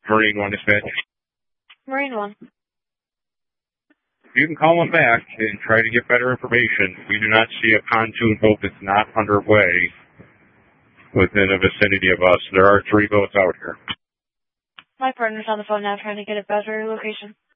Marine 1 dispatch. Marine 1. You can call them back and try to get better information. We do not see a pontoon boat that's not underway within the vicinity of us. There are 3 boats out here. My partner's on the phone now trying to get a better location.